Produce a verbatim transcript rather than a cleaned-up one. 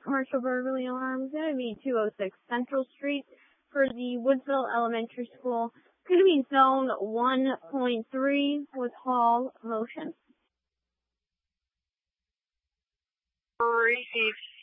commercial burglary alarm is going to be two oh six Central Street for the Woodsville Elementary School. It's going to be zone one point three with Hall Motion. Received.